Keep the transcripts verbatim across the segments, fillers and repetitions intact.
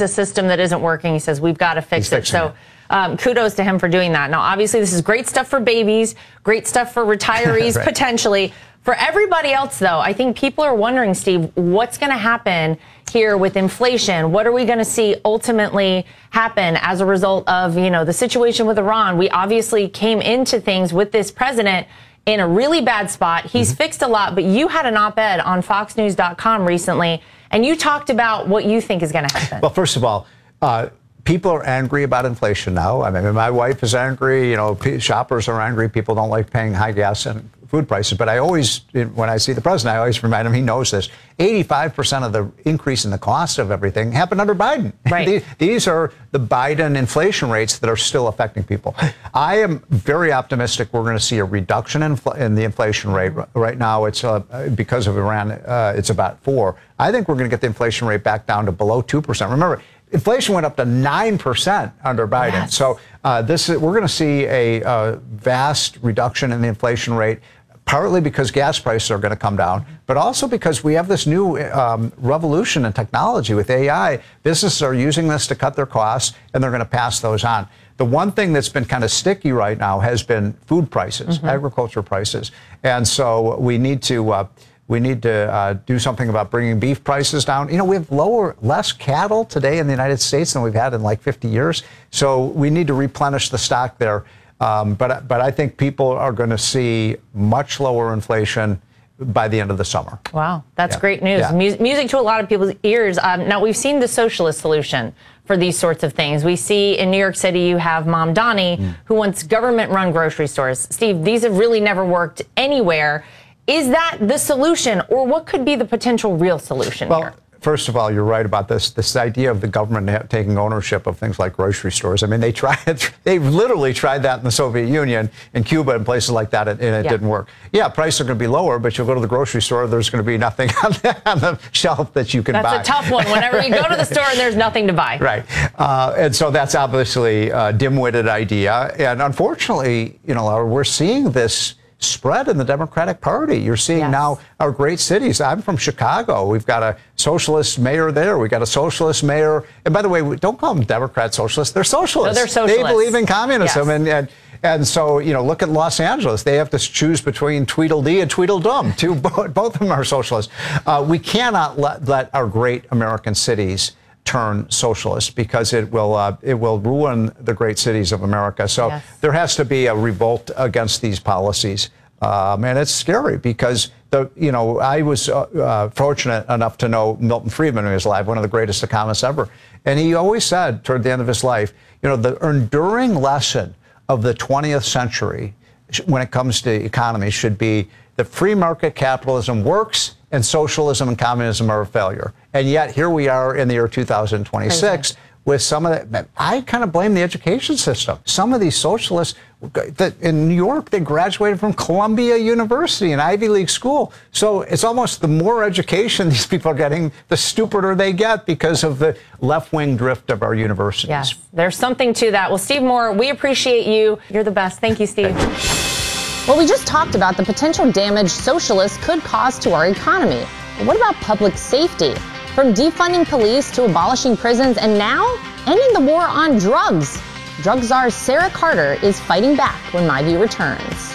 sees a system that isn't working, he says, we've got to fix it. So um, kudos to him for doing that. Now, obviously, this is great stuff for babies, great stuff for retirees, right. potentially. For everybody else, though, I think people are wondering, Steve, what's going to happen here with inflation? What are we going to see ultimately happen as a result of, you know, the situation with Iran? We obviously came into things with this president in a really bad spot. He's mm-hmm. fixed a lot, but you had an op-ed on fox news dot com recently, and you talked about what you think is going to happen. Well, first of all, uh, people are angry about inflation now. I mean, my wife is angry. You know, shoppers are angry. People don't like paying high gas and food prices. But I always, when I see the president, I always remind him he knows this. eighty-five percent of the increase in the cost of everything happened under Biden. Right. These are the Biden inflation rates that are still affecting people. I am very optimistic we're going to see a reduction in, in the inflation rate. Right now, it's uh, because of Iran, uh, it's about four. I think we're going to get the inflation rate back down to below two percent. Remember, inflation went up to nine percent under Biden. Yes. So uh, this is, we're going to see a, a vast reduction in the inflation rate, partly because gas prices are going to come down, but also because we have this new um, revolution in technology with A I. Businesses are using this to cut their costs, and they're going to pass those on. The one thing that's been kind of sticky right now has been food prices, mm-hmm. agriculture prices. And so we need to... Uh, We need to uh, do something about bringing beef prices down. You know, we have lower, less cattle today in the United States than we've had in like fifty years. So we need to replenish the stock there. Um, but but I think people are going to see much lower inflation by the end of the summer. Wow, that's yeah. great news. Yeah. Mus- music to a lot of people's ears. Um, now, we've seen the socialist solution for these sorts of things. We see in New York City, you have Mom Donnie, mm. who wants government-run grocery stores. Steve, these have really never worked anywhere. Is that the solution, or what could be the potential real solution well, here? First of all, you're right about this. This idea of the government taking ownership of things like grocery stores. I mean, they tried. They literally tried that in the Soviet Union, in Cuba, and places like that, and it yeah. didn't work. Yeah, prices are going to be lower, but you'll go to the grocery store, there's going to be nothing on the, on the shelf that you can that's buy. That's a tough one. Whenever right. you go to the store and there's nothing to buy. Right. Uh, and so that's obviously a dim-witted idea. And unfortunately, you know, we're seeing this spread in the Democratic Party. You're seeing yes. now our great cities. I'm from Chicago. We've got a socialist mayor there. We've got a socialist mayor. And by the way, don't call them Democrat socialists. They're socialists. No, they're socialists. They believe in communism. Yes. And, and and so, you know, look at Los Angeles. They have to choose between Tweedledee and Tweedledum. Two, both, both of them are socialists. Uh, we cannot let, let our great American cities turn socialist, because it will uh, it will ruin the great cities of America. So yes. there has to be a revolt against these policies, um, and it's scary because the you know I was uh, uh, fortunate enough to know Milton Friedman when he was alive, one of the greatest economists ever, and he always said toward the end of his life, you know, the enduring lesson of the twentieth century when it comes to economy should be that free market capitalism works and socialism and communism are a failure. And yet here we are in the year two thousand twenty-six Crazy. With some of that. I kind of blame the education system. Some of these socialists that in New York, they graduated from Columbia University, an Ivy League school. So it's almost the more education these people are getting, the stupider they get because of the left-wing drift of our universities. Yes, there's something to that. Well, Steve Moore, we appreciate you. You're the best. Thank you, Steve. Thank you. Well, we just talked about the potential damage socialists could cause to our economy. But what about public safety? From defunding police to abolishing prisons and now ending the war on drugs. Drug czar Sarah Carter is fighting back when My View returns.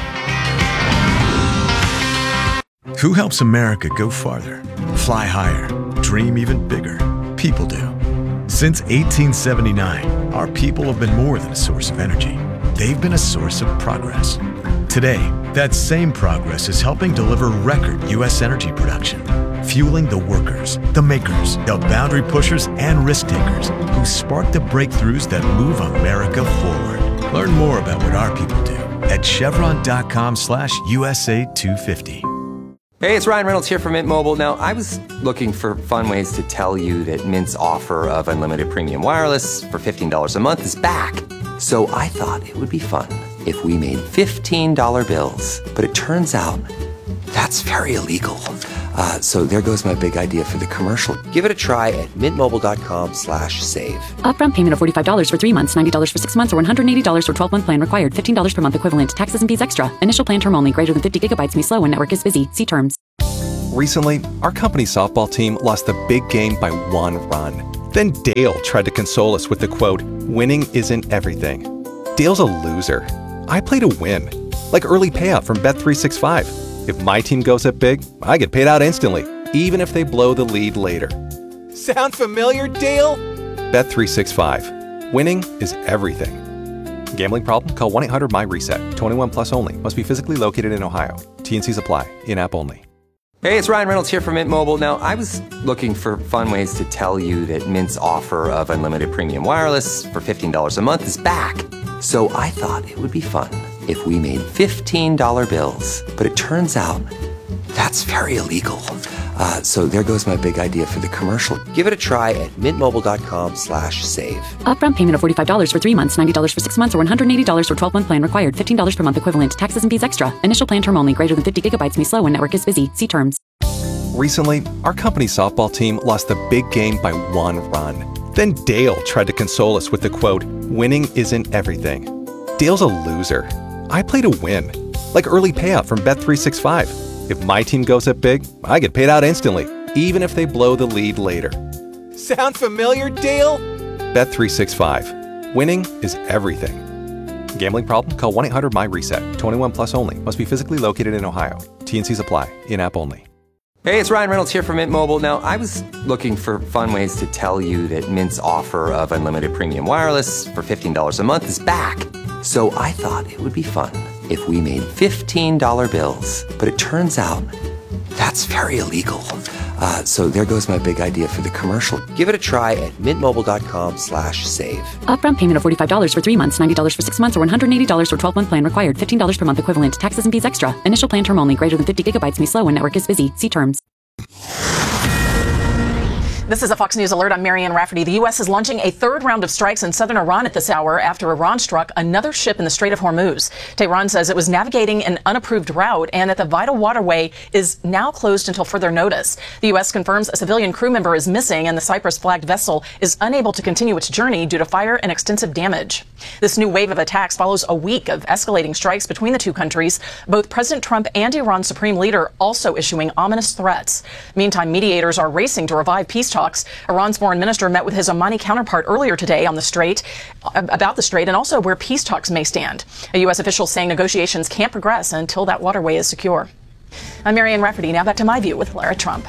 Who helps America go farther, fly higher, dream even bigger? People do. Since eighteen seventy-nine, our people have been more than a source of energy. They've been a source of progress. Today, that same progress is helping deliver record U S energy production, fueling the workers, the makers, the boundary pushers, and risk takers who spark the breakthroughs that move America forward. Learn more about what our people do at chevron.com slash USA 250. Hey, it's Ryan Reynolds here from Mint Mobile. Now, I was looking for fun ways to tell you that Mint's offer of unlimited premium wireless for fifteen dollars a month is back. So I thought it would be fun if we made fifteen dollar bills. But it turns out that's very illegal. Uh, so there goes my big idea for the commercial. Give it a try at mintmobile.com slash save. Upfront payment of forty-five dollars for three months, ninety dollars for six months, or one hundred eighty dollars for twelve-month plan required. fifteen dollars per month equivalent. Taxes and fees extra. Initial plan term only. Greater than fifty gigabytes may slow when network is busy. See terms. Recently, our company softball team lost the big game by one run. Then Dale tried to console us with the quote, "Winning isn't everything." Dale's a loser. I play to win. Like early payout from Bet three sixty-five. If my team goes up big, I get paid out instantly, even if they blow the lead later. Sound familiar, Dale? Bet three sixty-five. Winning is everything. Gambling problem? Call one eight hundred M Y reset. twenty-one plus only. Must be physically located in Ohio. T and Cs apply. In-app only. Hey, it's Ryan Reynolds here from Mint Mobile. Now, I was looking for fun ways to tell you that Mint's offer of unlimited premium wireless for fifteen dollars a month is back. So I thought it would be fun if we made fifteen dollar bills. But it turns out that's very illegal. Uh, so there goes my big idea for the commercial. Give it a try at mintmobile.com slash save. Upfront payment of forty-five dollars for three months, ninety dollars for six months, or one hundred eighty dollars for twelve-month plan required. fifteen dollars per month equivalent. Taxes and fees extra. Initial plan term only. Greater than fifty gigabytes may slow when network is busy. See terms. Recently, our company softball team lost the big game by one run. Then Dale tried to console us with the quote, "Winning isn't everything." Dale's a loser. I play to win. Like early payout from Bet three sixty-five. If my team goes up big, I get paid out instantly, even if they blow the lead later. Sound familiar, Dale? Bet three sixty-five. Winning is everything. Gambling problem? Call one eight hundred M Y reset. twenty-one plus only. Must be physically located in Ohio. T and Cs apply. In-app only. Hey, it's Ryan Reynolds here from Mint Mobile. Now, I was looking for fun ways to tell you that Mint's offer of unlimited premium wireless for fifteen dollars a month is back. So I thought it would be fun if we made fifteen dollar bills. But it turns out that's very illegal. Uh, so there goes my big idea for the commercial. Give it a try at mintmobile.com slash save. Upfront payment of forty-five dollars for three months, ninety dollars for six months, or one hundred eighty dollars for twelve-month plan required. fifteen dollars per month equivalent. Taxes and fees extra. Initial plan term only. Greater than fifty gigabytes may slow when network is busy. See terms. This is a Fox News alert. I'm Marianne Rafferty. The U S is launching a third round of strikes in southern Iran at this hour after Iran struck another ship in the Strait of Hormuz. Tehran says it was navigating an unapproved route and that the vital waterway is now closed until further notice. The U S confirms a civilian crew member is missing and the Cyprus-flagged vessel is unable to continue its journey due to fire and extensive damage. This new wave of attacks follows a week of escalating strikes between the two countries, both President Trump and Iran's supreme leader also issuing ominous threats. Meantime, mediators are racing to revive peace talks. Iran's foreign minister met with his Omani counterpart earlier today on the Strait, about the Strait, and also where peace talks may stand. A U S official saying negotiations can't progress until that waterway is secure. I'm Marianne Rafferty. Now back to My View with Lara Trump.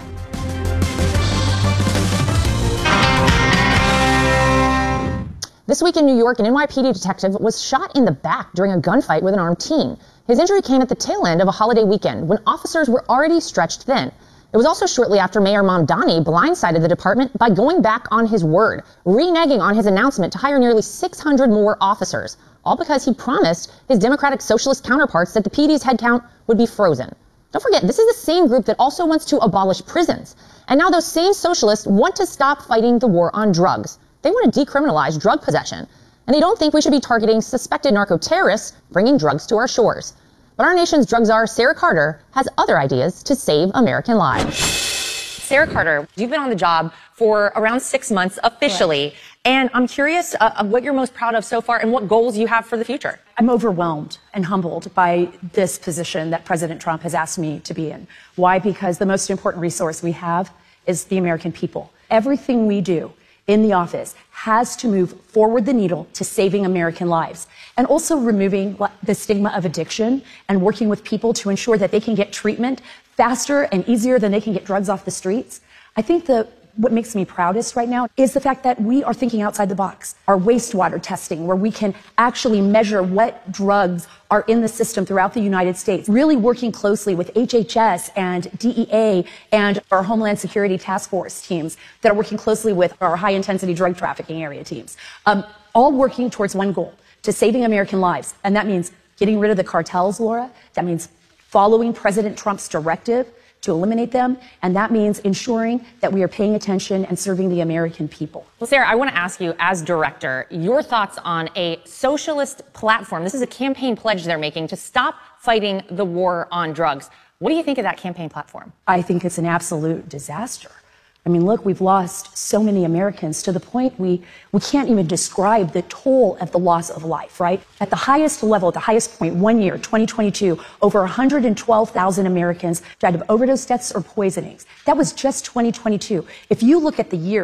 This week in New York, an N Y P D detective was shot in the back during a gunfight with an armed teen. His injury came at the tail end of a holiday weekend when officers were already stretched thin. It was also shortly after Mayor Mamdani blindsided the department by going back on his word, reneging on his announcement to hire nearly six hundred more officers, all because he promised his Democratic Socialist counterparts that the P D's headcount would be frozen. Don't forget, this is the same group that also wants to abolish prisons. And now those same socialists want to stop fighting the war on drugs. They want to decriminalize drug possession. And they don't think we should be targeting suspected narco-terrorists bringing drugs to our shores. But our nation's drug czar, Sarah Carter, has other ideas to save American lives. Sarah Carter, you've been on the job for around six months officially. Right. And I'm curious uh, of what you're most proud of so far and what goals you have for the future. I'm overwhelmed and humbled by this position that President Trump has asked me to be in. Why? Because the most important resource we have is the American people. Everything we do in the office has to move forward the needle to saving American lives and also removing the stigma of addiction and working with people to ensure that they can get treatment faster and easier than they can get drugs off the streets. I think the what makes me proudest right now is the fact that we are thinking outside the box. Our wastewater testing, where we can actually measure what drugs are in the system throughout the United States, really working closely with H H S and D E A and our Homeland Security Task Force teams that are working closely with our high-intensity drug trafficking area teams, um, all working towards one goal, to saving American lives. And that means getting rid of the cartels, Laura. That means following President Trump's directive to eliminate them, and that means ensuring that we are paying attention and serving the American people. Well, Sarah, I want to ask you, as director, your thoughts on a socialist platform. This is a campaign pledge they're making to stop fighting the war on drugs. What do you think of that campaign platform? I think it's an absolute disaster. I mean, look, we've lost so many Americans to the point we, we can't even describe the toll of the loss of life, right? At the highest level, at the highest point, one year, twenty twenty-two, over one hundred twelve thousand Americans died of overdose deaths or poisonings. That was just twenty twenty-two. If you look at the years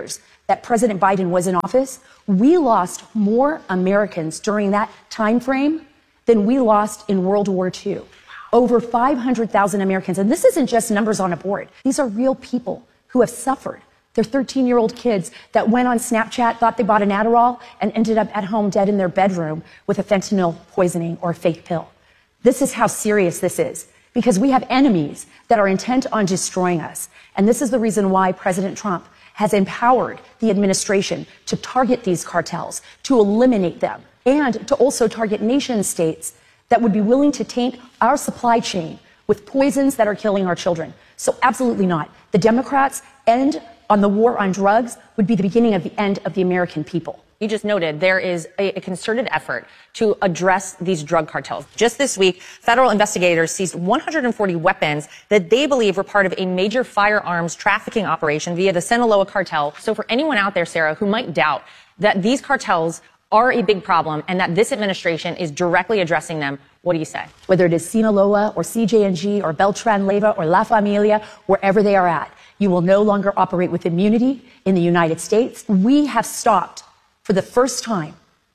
that President Biden was in office, we lost more Americans during that time frame than we lost in World War Two. Over five hundred thousand Americans. And this isn't just numbers on a board. These are real people who have suffered. They're thirteen-year-old kids that went on Snapchat, thought they bought an Adderall, and ended up at home dead in their bedroom with a fentanyl poisoning or a fake pill. This is how serious this is, because we have enemies that are intent on destroying us. And this is the reason why President Trump has empowered the administration to target these cartels, to eliminate them, and to also target nation states that would be willing to taint our supply chain with poisons that are killing our children. So absolutely not. The Democrats' end on the war on drugs would be the beginning of the end of the American people. You just noted there is a, a concerted effort to address these drug cartels. Just this week, federal investigators seized one hundred forty weapons that they believe were part of a major firearms trafficking operation via the Sinaloa cartel. So for anyone out there, Sarah, who might doubt that these cartels are a big problem and that this administration is directly addressing them, what do you say? Whether it is Sinaloa or C J N G or Beltran Leyva or La Familia, wherever they are at, you will no longer operate with immunity in the United States. We have stopped, for the first time,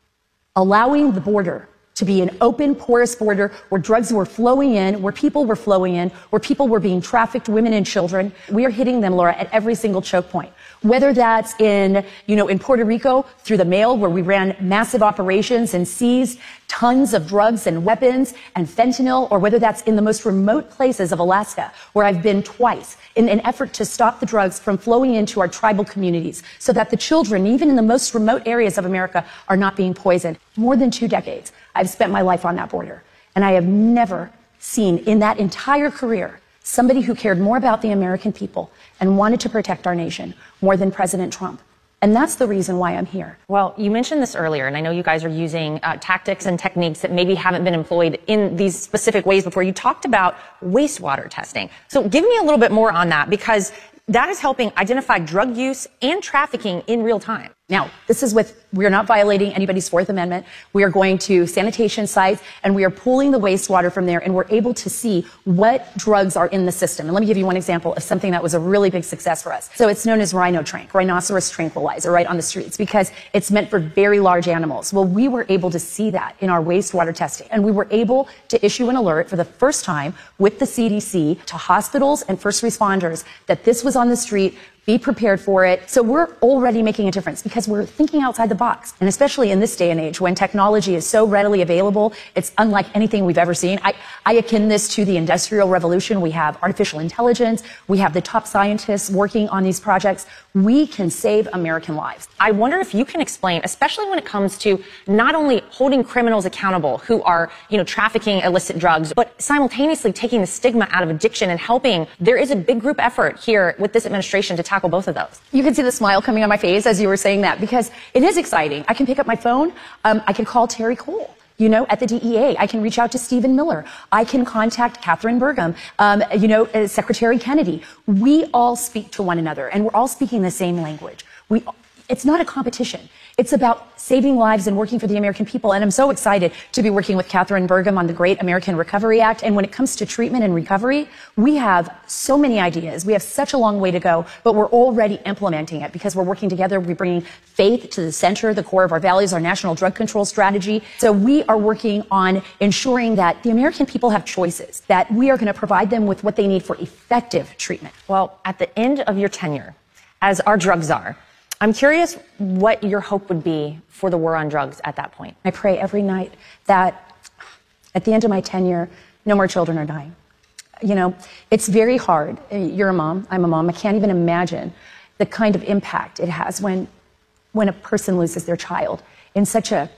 allowing the border to be an open, porous border where drugs were flowing in, where people were flowing in, where people were being trafficked, women and children. We are hitting them, Laura, at every single choke point. Whether that's in, you know, in Puerto Rico through the mail, where we ran massive operations and seized tons of drugs and weapons and fentanyl, or whether that's in the most remote places of Alaska, where I've been twice in an effort to stop the drugs from flowing into our tribal communities so that the children, even in the most remote areas of America, are not being poisoned. More than two decades, I've spent my life on that border, and I have never seen in that entire career somebody who cared more about the American people and wanted to protect our nation more than President Trump. And that's the reason why I'm here. Well, you mentioned this earlier, and I know you guys are using uh, tactics and techniques that maybe haven't been employed in these specific ways before. You talked about wastewater testing. So give me a little bit more on that, because that is helping identify drug use and trafficking in real time. Now, this is with, we are not violating anybody's Fourth Amendment. We are going to sanitation sites and we are pulling the wastewater from there, and we're able to see what drugs are in the system. And let me give you one example of something that was a really big success for us. So it's known as Rhinotrank, rhinoceros tranquilizer, right on the streets, because it's meant for very large animals. Well, we were able to see that in our wastewater testing, and we were able to issue an alert for the first time with the C D C to hospitals and first responders that this was on the street. Be prepared for it. So we're already making a difference because we're thinking outside the box. And especially in this day and age when technology is so readily available, it's unlike anything we've ever seen. I, I akin this to the Industrial Revolution. We have artificial intelligence. We have the top scientists working on these projects. We can save American lives. I wonder if you can explain, especially when it comes to not only holding criminals accountable who are, you know, trafficking illicit drugs, but simultaneously taking the stigma out of addiction and helping. There is a big group effort here with this administration to tackle tackle both of those. You can see the smile coming on my face as you were saying that, because it is exciting. I can pick up my phone. Um, I can call Terry Cole, you know, at the D E A. I can reach out to Stephen Miller. I can contact Catherine Burgum, um, you know, uh, Secretary Kennedy. We all speak to one another, and we're all speaking the same language. We, it's not a competition. It's about saving lives and working for the American people. And I'm so excited to be working with Catherine Burgum on the Great American Recovery Act. And when it comes to treatment and recovery, we have so many ideas. We have such a long way to go, but we're already implementing it because we're working together. We're bringing faith to the center, the core of our values, our national drug control strategy. So we are working on ensuring that the American people have choices, that we are going to provide them with what they need for effective treatment. Well, at the end of your tenure as our drug czar, I'm curious what your hope would be for the war on drugs at that point. I pray every night that at the end of my tenure, no more children are dying. You know, it's very hard. You're a mom. I'm a mom. I can't even imagine the kind of impact it has when, when a person loses their child in such a,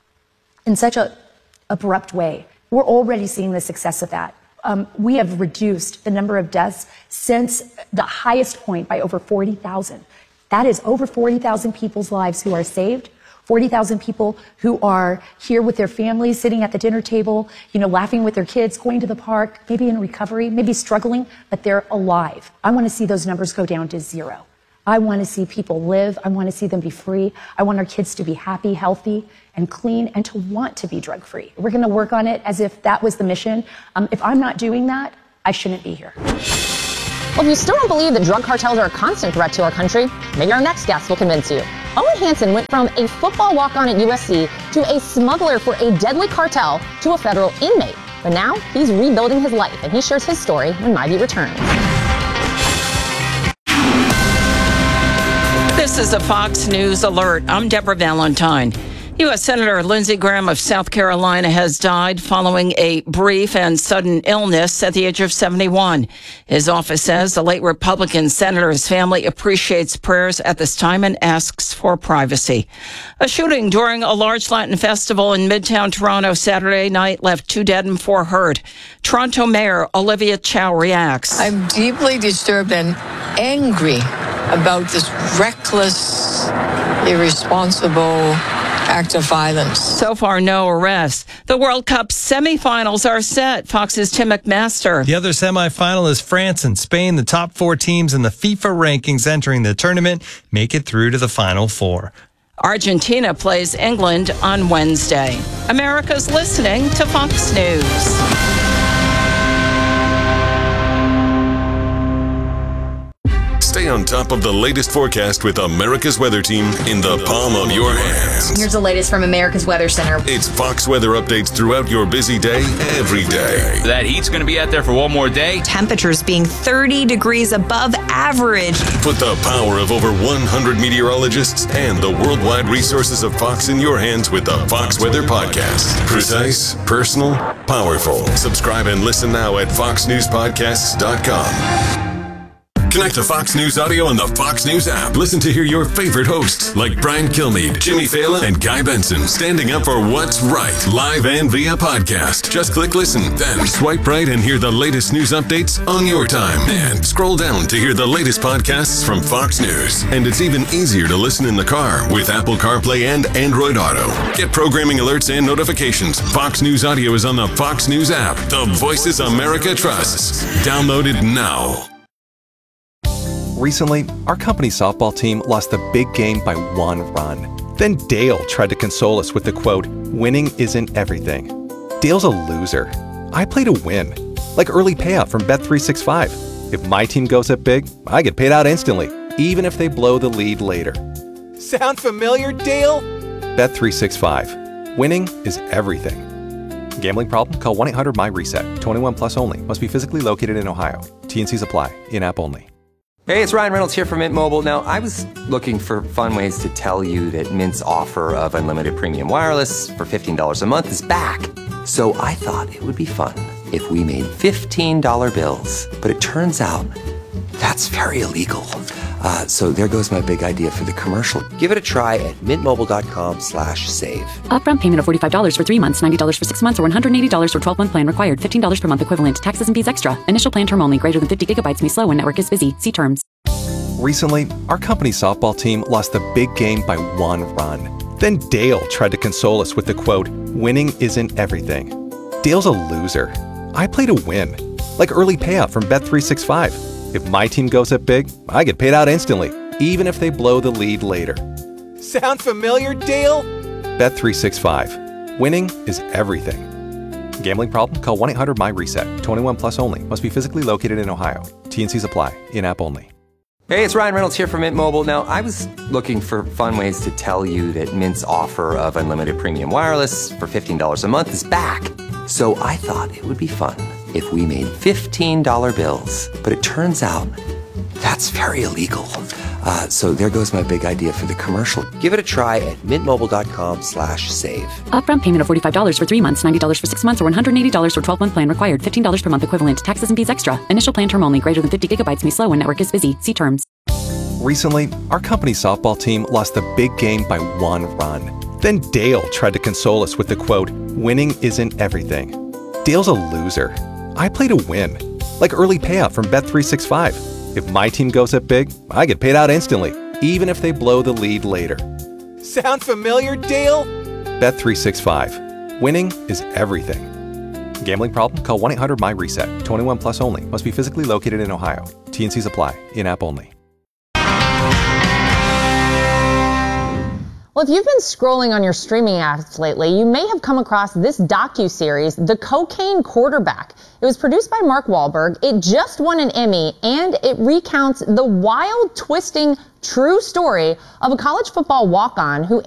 in such a abrupt way. We're already seeing the success of that. Um, we have reduced the number of deaths since the highest point by over forty thousand. That is over forty thousand people's lives who are saved, forty thousand people who are here with their families, sitting at the dinner table, you know, laughing with their kids, going to the park, maybe in recovery, maybe struggling, but they're alive. I want to see those numbers go down to zero. I want to see people live. I want to see them be free. I want our kids to be happy, healthy, and clean, and to want to be drug-free. We're going to work on it as if that was the mission. Um, if I'm not doing that, I shouldn't be here. Well, if you still don't believe that drug cartels are a constant threat to our country, maybe our next guest will convince you. Owen Hansen went from a football walk-on at U S C to a smuggler for a deadly cartel to a federal inmate. But now he's rebuilding his life, and he shares his story when Myvie returns. This is a Fox News Alert. I'm Deborah Valentine. U S Senator Lindsey Graham of South Carolina has died following a brief and sudden illness at the age of seventy-one. His office says the late Republican senator's family appreciates prayers at this time and asks for privacy. A shooting during a large Latin festival in Midtown Toronto Saturday night left two dead and four hurt. Toronto Mayor Olivia Chow reacts. I'm deeply disturbed and angry about this reckless, irresponsible act of violence. So far, no arrests. The World Cup semifinals are set. Fox's Tim McMaster. The other semifinal is France and Spain. The top four teams in the FIFA rankings entering the tournament make it through to the Final Four. Argentina plays England on Wednesday. America's listening to Fox News. Stay on top of the latest forecast with America's Weather Team in the palm of your hands. Here's the latest from America's Weather Center. It's Fox weather updates throughout your busy day, every day. That heat's going to be out there for one more day. Temperatures being thirty degrees above average. Put the power of over one hundred meteorologists and the worldwide resources of Fox in your hands with the Fox Weather Podcast. Precise, personal, powerful. Subscribe and listen now at fox news podcasts dot com. Connect to Fox News Audio on the Fox News app. Listen to hear your favorite hosts like Brian Kilmeade, Jimmy Fallon, and Guy Benson standing up for what's right, live and via podcast. Just click listen, then swipe right and hear the latest news updates on your time. And scroll down to hear the latest podcasts from Fox News. And it's even easier to listen in the car with Apple CarPlay and Android Auto. Get programming alerts and notifications. Fox News Audio is on the Fox News app. The voices America trusts. Download it now. Recently, our company softball team lost the big game by one run. Then Dale tried to console us with the quote, "Winning isn't everything." Dale's a loser. I play to win. Like early payout from Bet three sixty-five. If my team goes up big, I get paid out instantly, even if they blow the lead later. Sound familiar, Dale? Bet three sixty-five. Winning is everything. Gambling problem? Call one eight hundred M Y reset. twenty-one plus only. Must be physically located in Ohio. T N Cs apply. In-app only. Hey, it's Ryan Reynolds here from Mint Mobile. Now, I was looking for fun ways to tell you that Mint's offer of unlimited premium wireless for fifteen dollars a month is back. So I thought it would be fun if we made fifteen dollar bills. But it turns out that's very illegal. Uh, so there goes my big idea for the commercial. Give it a try at mintmobile.com slash save. Upfront payment of forty-five dollars for three months, ninety dollars for six months, or one hundred eighty dollars for twelve-month plan required. fifteen dollars per month equivalent. Taxes and fees extra. Initial plan term only. Greater than fifty gigabytes may slow when network is busy. See terms. Recently, our company softball team lost the big game by one run. Then Dale tried to console us with the quote, "Winning isn't everything." Dale's a loser. I play to win. Like early payout from Bet three sixty-five. If my team goes up big, I get paid out instantly, even if they blow the lead later. Sound familiar, Dale? Bet three sixty-five. Winning is everything. Gambling problem? Call one eight hundred M Y reset. twenty-one plus only. Must be physically located in Ohio. T N Cs apply. In-app only. Hey, it's Ryan Reynolds here from Mint Mobile. Now, I was looking for fun ways to tell you that Mint's offer of unlimited premium wireless for fifteen dollars a month is back. So I thought it would be fun if we made fifteen dollar bills. But it turns out that's very illegal. Uh, so there goes my big idea for the commercial. Give it a try at mintmobile.com slash save. Upfront payment of forty-five dollars for three months, ninety dollars for six months, or one hundred eighty dollars for twelve-month plan required. fifteen dollars per month equivalent. Taxes and fees extra. Initial plan term only. Greater than fifty gigabytes may slow when network is busy. See terms. Recently, our company softball team lost the big game by one run. Then Dale tried to console us with the quote, "Winning isn't everything." Dale's a loser. I play to win. Like early payout from Bet three sixty-five. If my team goes up big, I get paid out instantly, even if they blow the lead later. Sound familiar, Dale? Bet three sixty-five. Winning is everything. Gambling problem? Call one eight hundred M Y reset. twenty-one plus only. Must be physically located in Ohio. T N Cs apply. In-app only. Well, if you've been scrolling on your streaming apps lately, you may have come across this docuseries, The Cocaine Quarterback. It was produced by Mark Wahlberg. It just won an Emmy, and it recounts the wild, twisting, true story of a college football walk-on who